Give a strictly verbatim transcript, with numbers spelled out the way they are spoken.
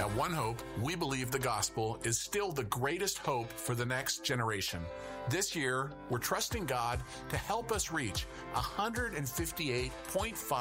At One Hope, we believe the gospel is still the greatest hope for the next generation. This year, we're trusting God to help us reach one hundred fifty-eight point five